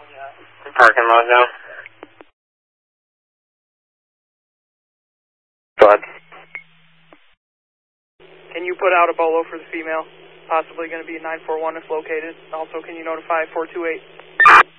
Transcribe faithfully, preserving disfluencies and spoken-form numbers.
Parking lot now. Go ahead. Can you put out a bolo for the female? Possibly going to be nine four one if located. Also, can you notify four two eight?